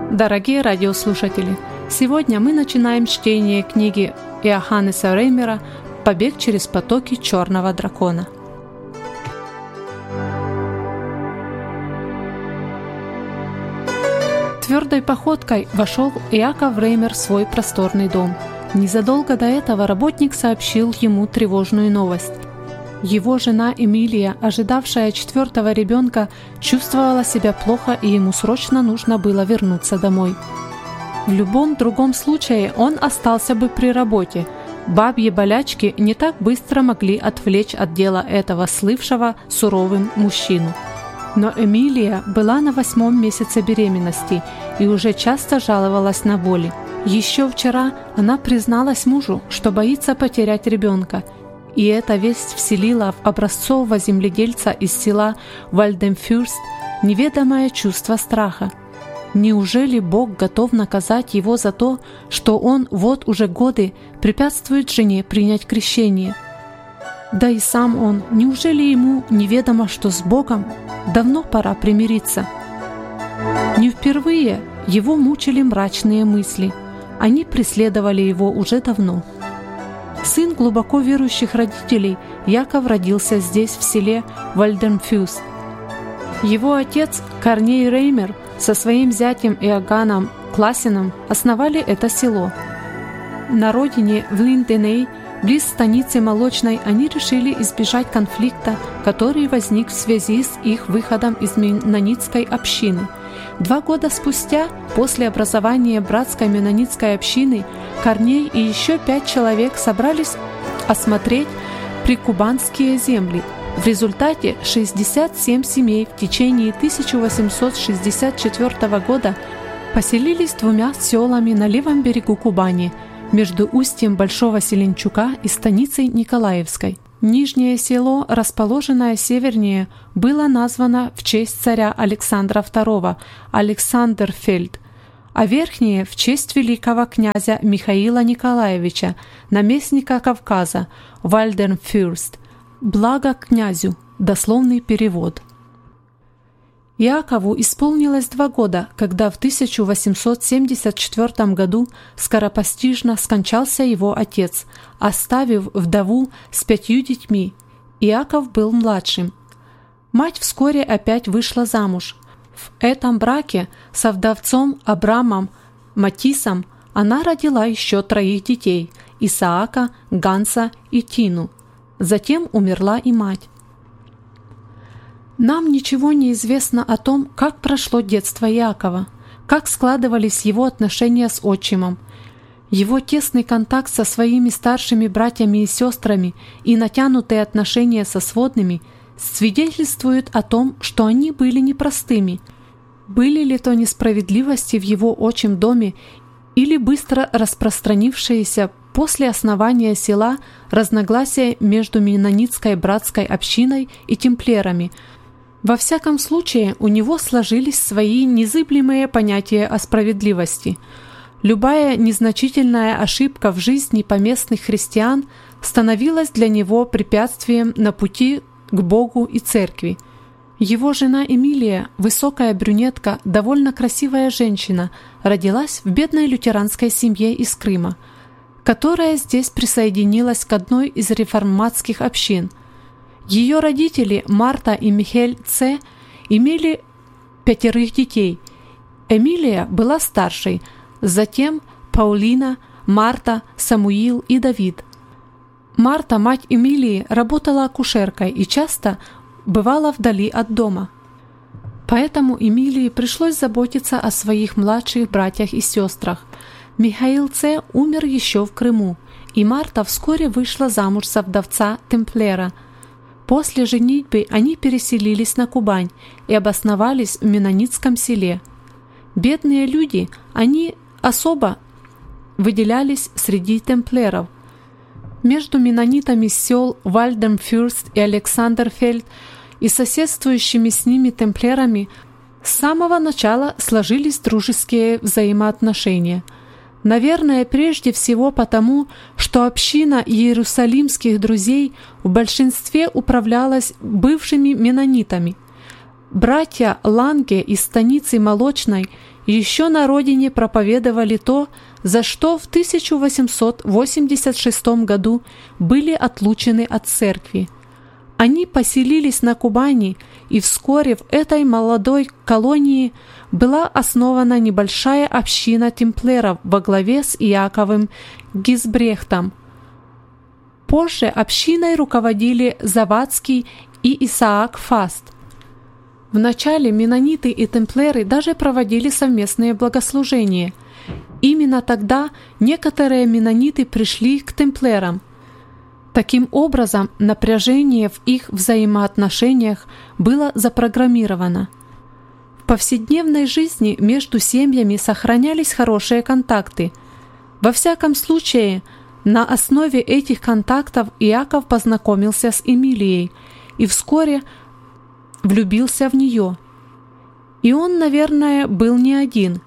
Дорогие радиослушатели, сегодня мы начинаем чтение книги Йоханнеса Реймера «Побег через потоки черного дракона». Твердой походкой вошел Иаков Реймер в свой просторный дом. Незадолго до этого работник сообщил ему тревожную новость. Его жена Эмилия, ожидавшая 4-го ребенка, чувствовала себя плохо, и ему срочно нужно было вернуться домой. В любом другом случае он остался бы при работе. Бабьи болячки не так быстро могли отвлечь от дела этого слывшего суровым мужчину. Но Эмилия была на 8-м месяце беременности и уже часто жаловалась на боли. Еще вчера она призналась мужу, что боится потерять ребенка, и эта весть вселила в образцового земледельца из села Вальденфюрст неведомое чувство страха. Неужели Бог готов наказать его за то, что он вот уже годы препятствует жене принять крещение? Да и сам он, неужели ему неведомо, что с Богом давно пора примириться? Не впервые его мучили мрачные мысли. Они преследовали его уже давно. Сын глубоко верующих родителей, Яков родился здесь, в селе Вальденфюст. Его отец Корней Реймер со своим зятем Иоганном Классеном основали это село. На родине в Линденей, близ станицы Молочной, они решили избежать конфликта, который возник в связи с их выходом из меннонитской общины. 2 года спустя, после образования братской меннонитской общины, Корней и еще 5 человек собрались осмотреть прикубанские земли. В результате 67 семей в течение 1864 года поселились 2 селами на левом берегу Кубани, между устьем Большого Селенчука и станицей Николаевской. Нижнее село, расположенное севернее, было названо в честь царя Александра II Александрфельд, а верхнее в честь великого князя Михаила Николаевича, наместника Кавказа, Вальденфюрст. «Благо князю» – дословный перевод. Иакову исполнилось 2 года, когда в 1874 году скоропостижно скончался его отец, оставив вдову с 5 детьми. Иаков был младшим. Мать вскоре опять вышла замуж. В этом браке со вдовцом Абрамом Матисом она родила еще 3 детей – Исаака, Ганса и Тину. Затем умерла и мать. Нам ничего не известно о том, как прошло детство Иакова, как складывались его отношения с отчимом. Его тесный контакт со своими старшими братьями и сестрами и натянутые отношения со сводными свидетельствуют о том, что они были непростыми. Были ли то несправедливости в его отчим доме или быстро распространившиеся после основания села разногласия между меннонитской братской общиной и темплерами. Во всяком случае, у него сложились свои незыблемые понятия о справедливости. Любая незначительная ошибка в жизни поместных христиан становилась для него препятствием на пути к Богу и церкви. Его жена Эмилия, высокая брюнетка, довольно красивая женщина, родилась в бедной лютеранской семье из Крыма, которая здесь присоединилась к одной из реформатских общин. Ее родители, Марта и Михель Ц., имели 5 детей. Эмилия была старшей, затем Паулина, Марта, Самуил и Давид. Марта, мать Эмилии, работала акушеркой и часто бывала вдали от дома. Поэтому Эмилии пришлось заботиться о своих младших братьях и сестрах. Михаил Ц. умер еще в Крыму, и Марта вскоре вышла замуж за вдовца Темплера. После женитьбы они переселились на Кубань и обосновались в меннонитском селе. Бедные люди, они особо выделялись среди темплеров. Между меннонитами сел Вальденфюрст и Александрфельд и соседствующими с ними темплерами с самого начала сложились дружеские взаимоотношения. Наверное, прежде всего потому, что община иерусалимских друзей в большинстве управлялась бывшими меннонитами. Братья Ланге из станицы Молочной еще на родине проповедовали то, за что в 1886 году были отлучены от церкви. Они поселились на Кубани, и вскоре в этой молодой колонии была основана небольшая община темплеров во главе с Иаковом Гизбрехтом. Позже общиной руководили Завадский и Исаак Фаст. Вначале меннониты и темплеры даже проводили совместные богослужения. Именно тогда некоторые меннониты пришли к темплерам. Таким образом, напряжение в их взаимоотношениях было запрограммировано. В повседневной жизни между семьями сохранялись хорошие контакты. Во всяком случае, на основе этих контактов Иаков познакомился с Эмилией и вскоре влюбился в нее. И он, наверное, был не один.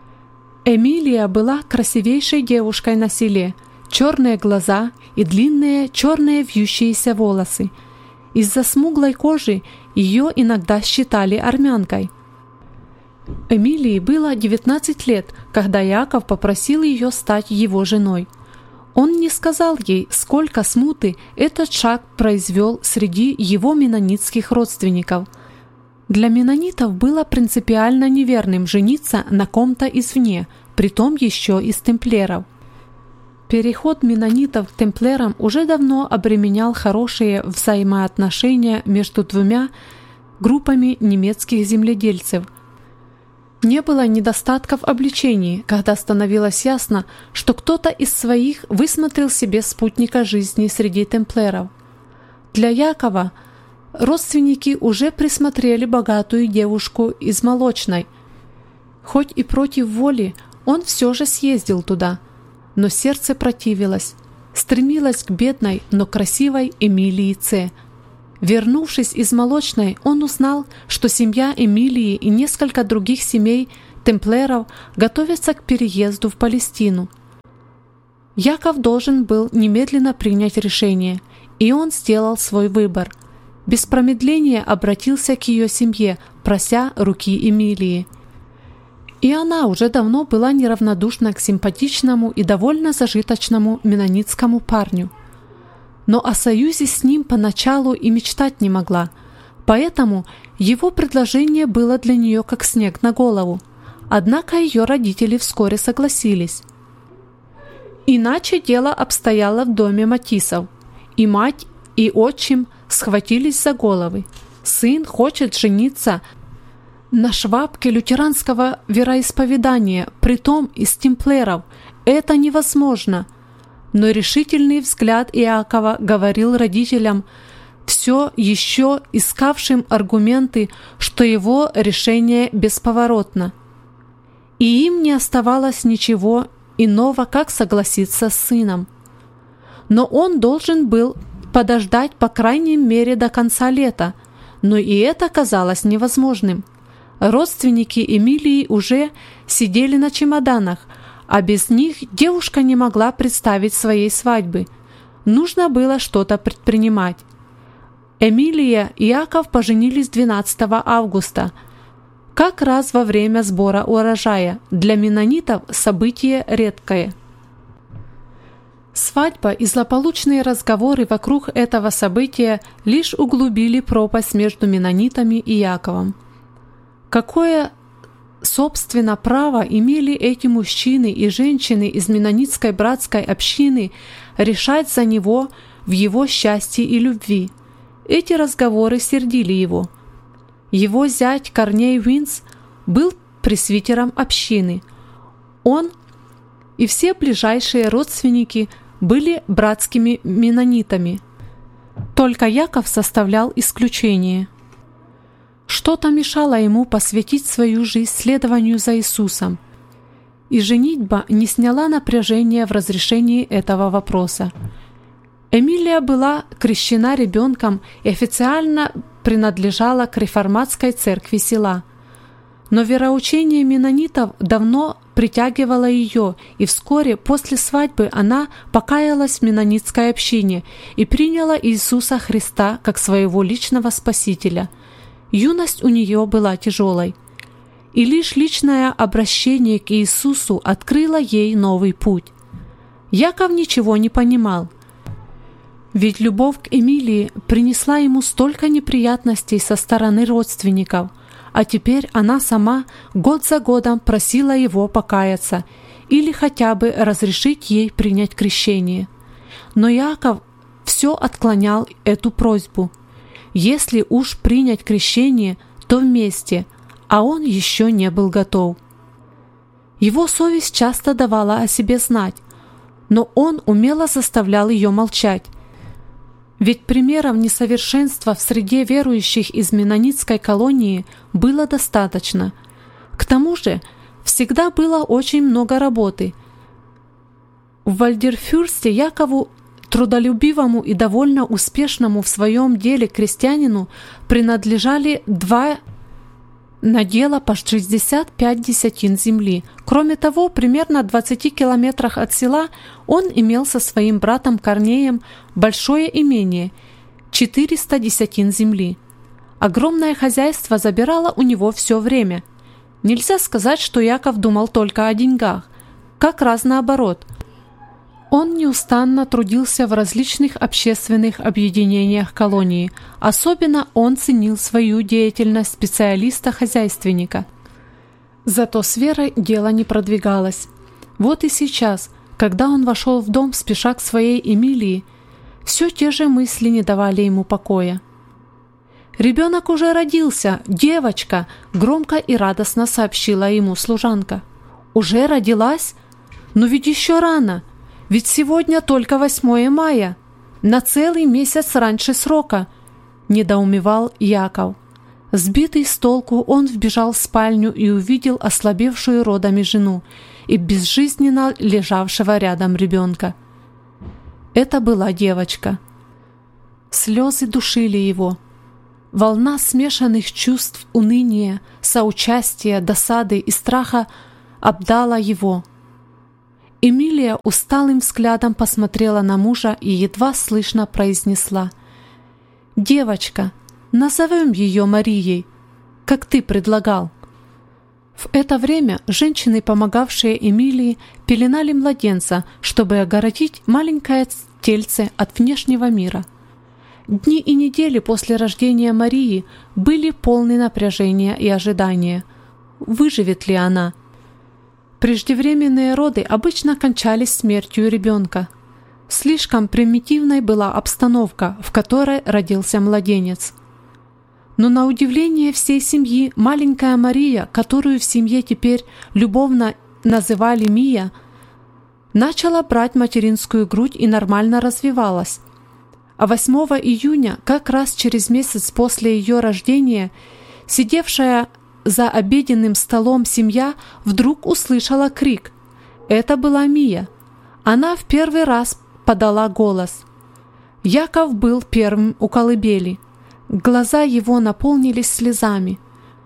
Эмилия была красивейшей девушкой на селе, черные глаза и длинные черные вьющиеся волосы. Из-за смуглой кожи ее иногда считали армянкой. Эмилии было 19 лет, когда Иаков попросил ее стать его женой. Он не сказал ей, сколько смуты этот шаг произвел среди его меннонитских родственников. Для меннонитов было принципиально неверным жениться на ком-то извне, притом еще из темплеров. Переход меннонитов к темплерам уже давно обременял хорошие взаимоотношения между двумя группами немецких земледельцев. Не было недостатков обличений, когда становилось ясно, что кто-то из своих высмотрел себе спутника жизни среди темплеров. Для Якова родственники уже присмотрели богатую девушку из Молочной. Хоть и против воли, он все же съездил туда, но сердце противилось, стремилось к бедной, но красивой Эмилии Ц. Вернувшись из Молочной, он узнал, что семья Эмилии и несколько других семей темплеров готовятся к переезду в Палестину. Яков должен был немедленно принять решение, и он сделал свой выбор. Без промедления обратился к ее семье, прося руки Эмилии. И она уже давно была неравнодушна к симпатичному и довольно зажиточному меннонитскому парню. Но о союзе с ним поначалу и мечтать не могла, поэтому его предложение было для нее как снег на голову. Однако ее родители вскоре согласились. Иначе дело обстояло в доме Матисов. И мать, и отчим схватились за головы. Сын хочет жениться на швабке лютеранского вероисповедания, притом из темплеров. Это невозможно. Но решительный взгляд Иакова говорил родителям, все еще искавшим аргументы, что его решение бесповоротно. И им не оставалось ничего иного, как согласиться с сыном. Но он должен был подождать по крайней мере до конца лета, но и это казалось невозможным. Родственники Эмилии уже сидели на чемоданах, а без них девушка не могла представить своей свадьбы. Нужно было что-то предпринимать. Эмилия и Иаков поженились 12 августа, как раз во время сбора урожая, для меннонитов событие редкое. Свадьба и злополучные разговоры вокруг этого события лишь углубили пропасть между меннонитами и Иаковом. Какое собственно право имели эти мужчины и женщины из меннонитской братской общины решать за него в его счастье и любви? Эти разговоры сердили его. Его зять Корней Винс был пресвитером общины. Он и все ближайшие родственники были братскими меннонитами. Только Яков составлял исключение. Что-то мешало ему посвятить свою жизнь следованию за Иисусом, и женитьба не сняла напряжения в разрешении этого вопроса. Эмилия была крещена ребенком и официально принадлежала к реформатской церкви села. Но вероучение меннонитов давно притягивало ее, и вскоре после свадьбы она покаялась в меннонитской общине и приняла Иисуса Христа как своего личного Спасителя. Юность у нее была тяжелой. И лишь личное обращение к Иисусу открыло ей новый путь. Яков ничего не понимал. Ведь любовь к Эмилии принесла ему столько неприятностей со стороны родственников, а теперь она сама год за годом просила его покаяться или хотя бы разрешить ей принять крещение. Но Яков все отклонял эту просьбу. Если уж принять крещение, то вместе, а он еще не был готов. Его совесть часто давала о себе знать, но он умело заставлял ее молчать. Ведь примеров несовершенства в среде верующих из меннонитской колонии было достаточно. К тому же всегда было очень много работы. В Вальдерфюрсте Якову, трудолюбивому и довольно успешному в своем деле крестьянину, принадлежали 2 надела по 65 десятин земли. Кроме того, примерно в 20 километрах от села он имел со своим братом Корнеем большое имение – 400 десятин земли. Огромное хозяйство забирало у него все время. Нельзя сказать, что Яков думал только о деньгах. Как раз наоборот. Он неустанно трудился в различных общественных объединениях колонии. Особенно он ценил свою деятельность специалиста-хозяйственника. Зато с верой дело не продвигалось. Вот и сейчас, когда он вошел в дом, спеша к своей Эмилии, все те же мысли не давали ему покоя. «Ребенок уже родился, девочка!» — громко и радостно сообщила ему служанка. «Уже родилась? Но ведь еще рано! Ведь сегодня только 8 мая, на целый месяц раньше срока», — недоумевал Яков. Сбитый с толку, он вбежал в спальню и увидел ослабевшую родами жену и безжизненно лежавшего рядом ребенка. Это была девочка. Слезы душили его. Волна смешанных чувств уныния, соучастия, досады и страха обдала его. Эмилия усталым взглядом посмотрела на мужа и едва слышно произнесла: «Девочка, назовем ее Марией, как ты предлагал». В это время женщины, помогавшие Эмилии, пеленали младенца, чтобы огородить маленькое тельце от внешнего мира. Дни и недели после рождения Марии были полны напряжения и ожидания. Выживет ли она? Преждевременные роды обычно кончались смертью ребенка. Слишком примитивной была обстановка, в которой родился младенец. Но на удивление всей семьи маленькая Мария, которую в семье теперь любовно называли Мия, начала брать материнскую грудь и нормально развивалась. А 8 июня, как раз через месяц после ее рождения, сидевшая за обеденным столом семья вдруг услышала крик. Это была Мия. Она в первый раз подала голос. Яков был первым у колыбели. Глаза его наполнились слезами.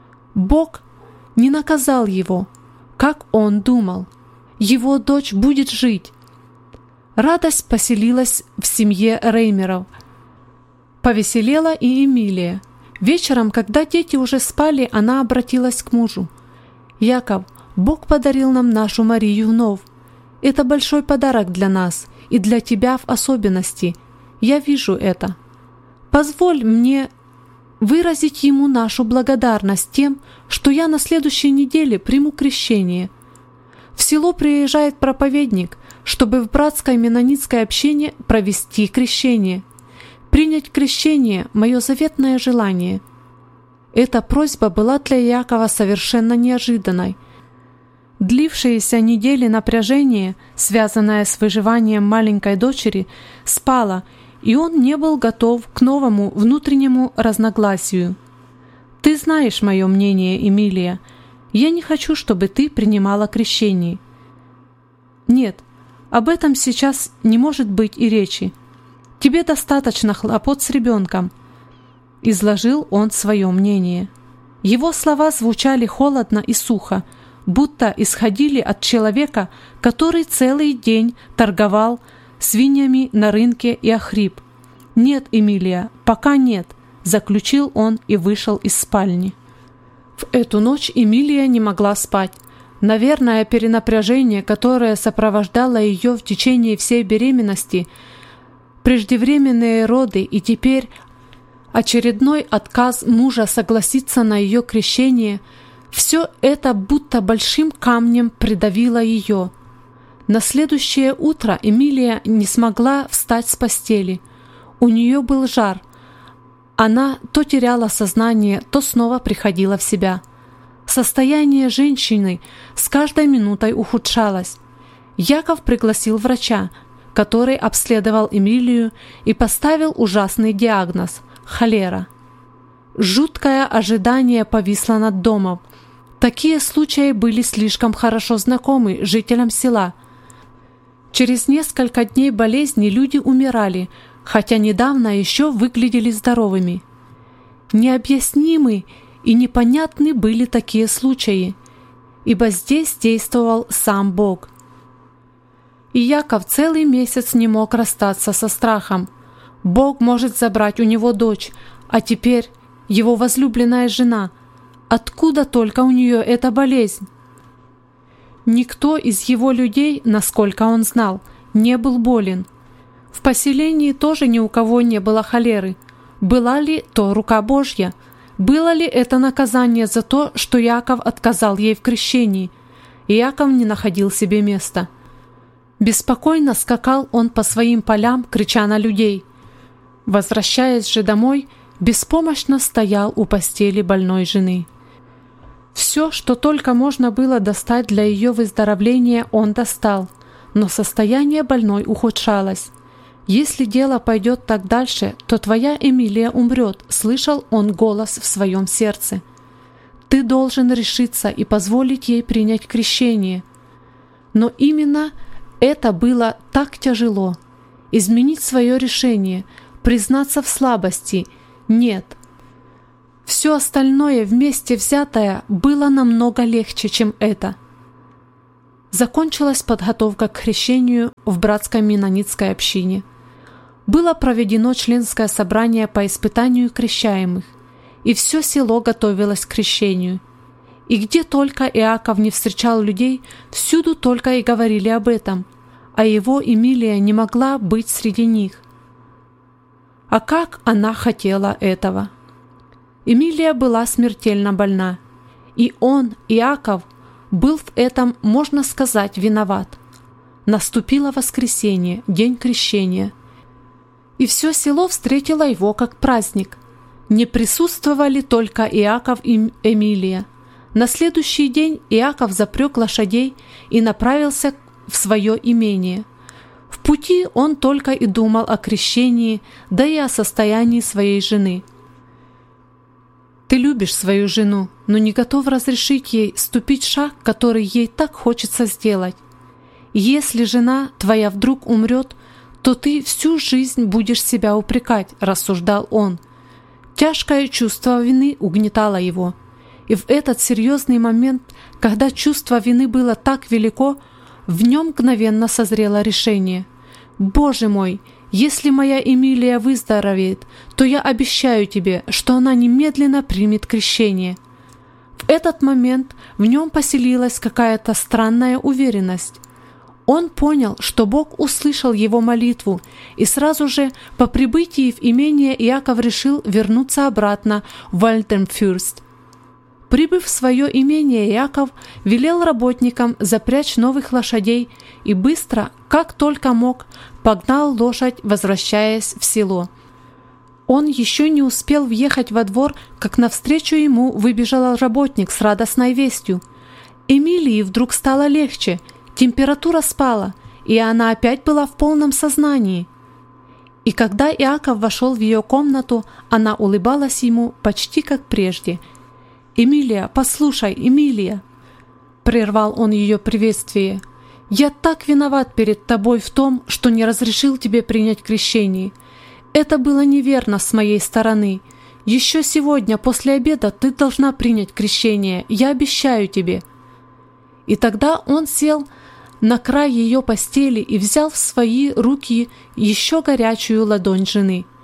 Бог не наказал его, как он думал. Его дочь будет жить. Радость поселилась в семье Реймеров. Повеселела и Эмилия. Вечером, когда дети уже спали, она обратилась к мужу. «Яков, Бог подарил нам нашу Марию вновь. Это большой подарок для нас, и для тебя в особенности. Я вижу это. Позволь мне выразить ему нашу благодарность тем, что я на следующей неделе приму крещение. В село приезжает проповедник, чтобы в братской меннонитской общине провести крещение. Принять крещение – мое заветное желание». Эта просьба была для Якова совершенно неожиданной. Длившиеся недели напряжения, связанное с выживанием маленькой дочери, спало, и он не был готов к новому внутреннему разногласию. «Ты знаешь мое мнение, Эмилия. Я не хочу, чтобы ты принимала крещение». «Нет, об этом сейчас не может быть и речи. Тебе достаточно хлопот с ребенком», — изложил он свое мнение. Его слова звучали холодно и сухо, будто исходили от человека, который целый день торговал свиньями на рынке и охрип. «Нет, Эмилия, пока нет. заключил он и вышел из спальни. В эту ночь Эмилия не могла спать. Наверное, перенапряжение, которое сопровождало ее в течение всей беременности, преждевременные роды и теперь очередной отказ мужа согласиться на ее крещение, все это будто большим камнем придавило ее. На следующее утро Эмилия не смогла встать с постели. У нее был жар. Она то теряла сознание, то снова приходила в себя. Состояние женщины с каждой минутой ухудшалось. Яков пригласил врача, который обследовал Эмилию и поставил ужасный диагноз – холера. Жуткое ожидание повисло над домом. Такие случаи были слишком хорошо знакомы жителям села. Через несколько дней болезни люди умирали, хотя недавно еще выглядели здоровыми. Необъяснимы и непонятны были такие случаи, ибо здесь действовал сам Бог. И Яков целый месяц не мог расстаться со страхом. Бог может забрать у него дочь, а теперь его возлюбленная жена. Откуда только у нее эта болезнь? Никто из его людей, насколько он знал, не был болен. В поселении тоже ни у кого не было холеры. Была ли то рука Божья? Было ли это наказание за то, что Яков отказал ей в крещении? Яков не находил себе места. Беспокойно скакал он по своим полям, крича на людей. Возвращаясь же домой, беспомощно стоял у постели больной жены. Все, что только можно было достать для ее выздоровления, он достал, но состояние больной ухудшалось. «Если дело пойдет так дальше, то твоя Эмилия умрет», — слышал он голос в своем сердце. «Ты должен решиться и позволить ей принять крещение». Но именно это было так тяжело. Изменить свое решение, признаться в слабости — нет. Все остальное вместе взятое было намного легче, чем это. Закончилась подготовка к крещению в братской меннонитской общине. Было проведено членское собрание по испытанию крещаемых, и все село готовилось к крещению. И где только Иаков не встречал людей, всюду только и говорили об этом, а его Эмилия не могла быть среди них. А как она хотела этого! Эмилия была смертельно больна, и он, Иаков, был в этом, можно сказать, виноват. Наступило воскресенье, день крещения, и все село встретило его как праздник. Не присутствовали только Иаков и Эмилия. На следующий день Иаков запряг лошадей и направился в свое имение. В пути он только и думал о крещении, да и о состоянии своей жены. Ты любишь свою жену, но не готов разрешить ей ступить шаг, который ей так хочется сделать. Если жена твоя вдруг умрет, то ты всю жизнь будешь себя упрекать, рассуждал он. Тяжкое чувство вины угнетало его. И в этот серьезный момент, когда чувство вины было так велико, в нем мгновенно созрело решение. «Боже мой, если моя Эмилия выздоровеет, то я обещаю тебе, что она немедленно примет крещение». В этот момент в нем поселилась какая-то странная уверенность. Он понял, что Бог услышал его молитву, и сразу же по прибытии в имение Иаков решил вернуться обратно в Вальденфюрст. Прибыв в свое имение, Иаков велел работникам запрячь новых лошадей и быстро, как только мог, погнал лошадь, возвращаясь в село. Он еще не успел въехать во двор, как навстречу ему выбежал работник с радостной вестью. Эмилии вдруг стало легче, температура спала, и она опять была в полном сознании. И когда Иаков вошел в ее комнату, она улыбалась ему почти как прежде. «Эмилия, послушай, Эмилия!» Прервал он ее приветствие. «Я так виноват перед тобой в том, что не разрешил тебе принять крещение. Это было неверно с моей стороны. Еще сегодня, после обеда, ты должна принять крещение, я обещаю тебе». И тогда он сел на край ее постели и взял в свои руки еще горячую ладонь жены.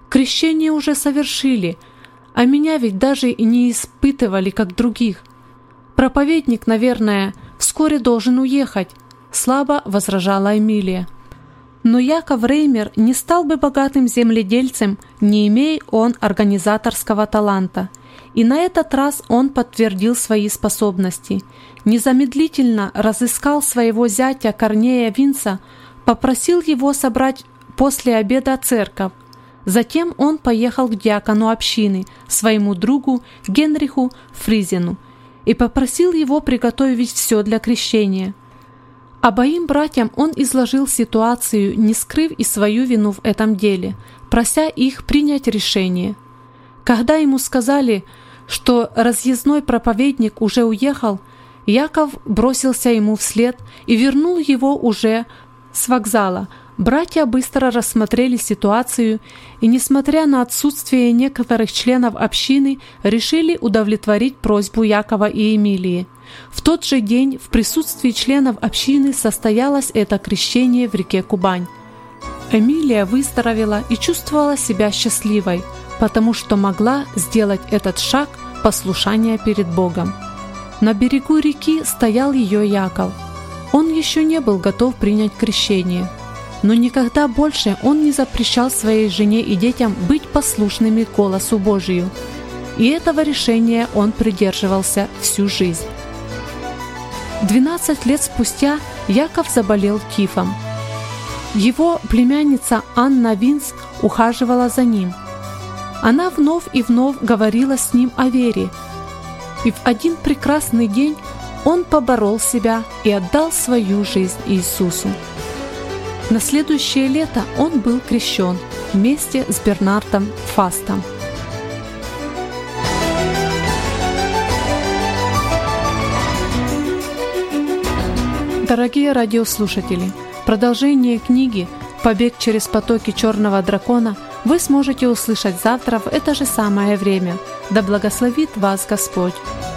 Крещение уже совершили, а меня ведь даже и не испытывали, как других. Проповедник, наверное, вскоре должен уехать», — слабо возражала Эмилия. Но Яков Реймер не стал бы богатым земледельцем, не имея он организаторского таланта. И на этот раз он подтвердил свои способности. Незамедлительно разыскал своего зятя Корнея Винца, попросил его собрать после обеда церковь. Затем он поехал к диакону общины, своему другу Генриху Фризену, и попросил его приготовить все для крещения. Обоим братьям он изложил ситуацию, не скрыв и свою вину в этом деле, прося их принять решение. Когда ему сказали, что разъездной проповедник уже уехал, Яков бросился ему вслед и вернул его уже с вокзала. Братья быстро рассмотрели ситуацию и, несмотря на отсутствие некоторых членов общины, решили удовлетворить просьбу Якова и Эмилии. В тот же день в присутствии членов общины состоялось это крещение в реке Кубань. Эмилия выздоровела и чувствовала себя счастливой, потому что могла сделать этот шаг послушания перед Богом. На берегу реки стоял ее Яков. Он еще не был готов принять крещение, но никогда больше он не запрещал своей жене и детям быть послушными голосу Божию. И этого решения он придерживался всю жизнь. 12 лет спустя Яков заболел тифом. Его племянница Анна Винц ухаживала за ним. Она вновь и вновь говорила с ним о вере. И в один прекрасный день он поборол себя и отдал свою жизнь Иисусу. На следующее лето он был крещен вместе с Бернардом Фастом. Дорогие радиослушатели, продолжение книги «Побег через потоки черного дракона» вы сможете услышать завтра в это же самое время. Да благословит вас Господь!